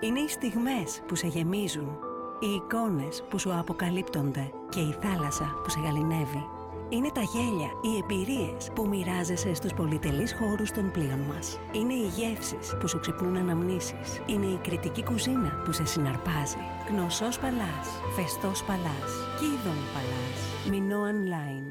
Είναι οι στιγμές που σε γεμίζουν, οι εικόνες που σου αποκαλύπτονται και η θάλασσα που σε γαληνεύει. Είναι τα γέλια, οι εμπειρίες που μοιράζεσαι στους πολυτελείς χώρους των πλοίων μας. Είναι οι γεύσεις που σου ξυπνούν αναμνήσεις. Είναι η κριτική κουζίνα που σε συναρπάζει. Γνωσός Παλάς, Φεστός Παλάς, Κίδων Παλάς, Μινό Online.